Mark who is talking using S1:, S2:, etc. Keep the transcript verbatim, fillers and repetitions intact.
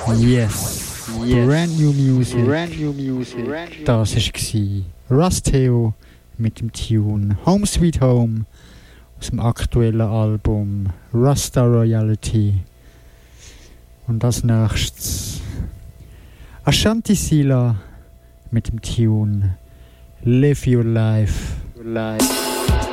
S1: Yes. yes. Brand new music. Brand new music. Das war Rusteo mit dem Tune Home Sweet Home aus dem aktuellen Album Rasta Royalty. Und als nächstes Ashanti Sila mit dem Tune Live Your Life. Life.